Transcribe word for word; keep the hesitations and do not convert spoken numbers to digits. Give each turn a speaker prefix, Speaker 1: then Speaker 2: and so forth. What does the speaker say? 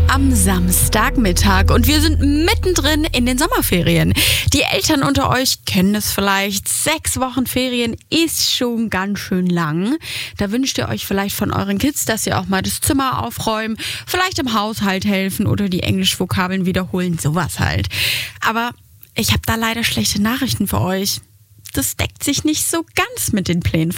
Speaker 1: am Samstagmittag und wir sind mittendrin in den Sommerferien. Die Eltern unter euch kennen es vielleicht. Sechs Wochen Ferien ist schon ganz schön lang. Da wünscht ihr euch vielleicht von euren Kids, dass sie auch mal das Zimmer aufräumen, vielleicht im Haushalt helfen oder die Englischvokabeln wiederholen, sowas halt. Aber ich habe da leider schlechte Nachrichten für euch. Das deckt sich nicht so ganz mit den Plänen von